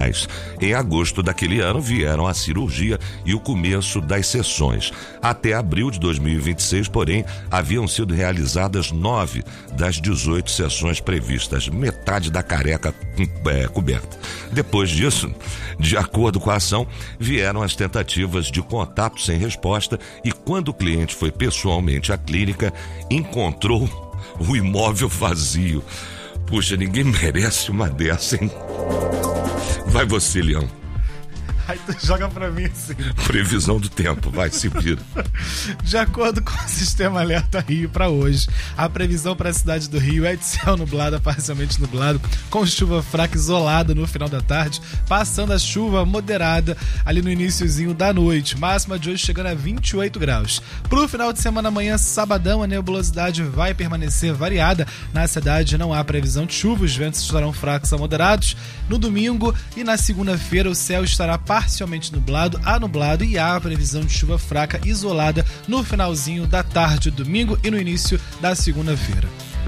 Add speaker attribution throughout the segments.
Speaker 1: mais. Em agosto daquele ano vieram a cirurgia e o começo das sessões. Até abril de 2026, porém, haviam sido realizadas 9 das 18 sessões previstas, metade da careca coberta. Depois disso, de acordo com a ação, vieram as tentativas de contato sem resposta e quando o cliente foi pessoalmente à clínica, encontrou o imóvel vazio. Puxa, ninguém merece uma dessa, hein? Vai você, Leão.
Speaker 2: Aí tu joga pra mim assim.
Speaker 1: Previsão do tempo, vai, se vira.
Speaker 2: De acordo com o Sistema Alerta Rio para hoje, a previsão para a cidade do Rio é de céu nublado a parcialmente nublado, com chuva fraca isolada no final da tarde, passando a chuva moderada ali no iniciozinho da noite. Máxima de hoje chegando a 28 graus. Pro final de semana amanhã, sabadão, a nebulosidade vai permanecer variada. Na cidade não há previsão de chuva, os ventos estarão fracos a moderados. No domingo e na segunda-feira o céu estará parcialmente nublado a nublado e há a previsão de chuva fraca isolada no finalzinho da tarde do domingo e no início da segunda-feira.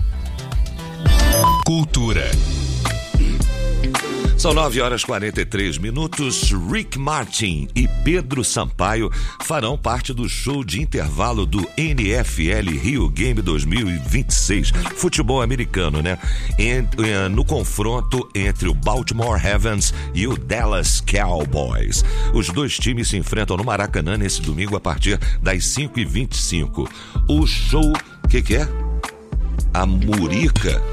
Speaker 1: Cultura. São 9h43. Rick Martin e Pedro Sampaio farão parte do show de intervalo do NFL Rio Game 2026. Futebol americano, né? No confronto entre o Baltimore Ravens e o Dallas Cowboys. Os dois times se enfrentam no Maracanã nesse domingo a partir das 5h25. O show, que é? A Murica.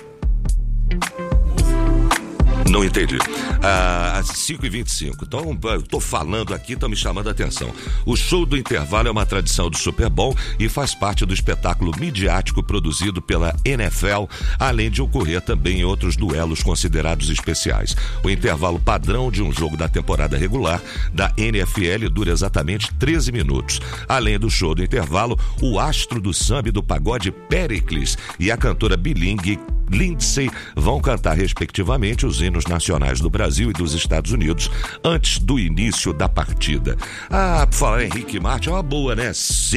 Speaker 1: Não entendi. Às 5h25. Então, eu tô falando aqui, estão me chamando a atenção. O show do intervalo é uma tradição do Super Bowl e faz parte do espetáculo midiático produzido pela NFL, além de ocorrer também em outros duelos considerados especiais. O intervalo padrão de um jogo da temporada regular da NFL dura exatamente 13 minutos. Além do show do intervalo, o astro do samba e do pagode Péricles e a cantora bilingue Lindsay vão cantar respectivamente os hinos nacionais do Brasil e dos Estados Unidos antes do início da partida. Por falar em Rick Martin, é uma boa, né?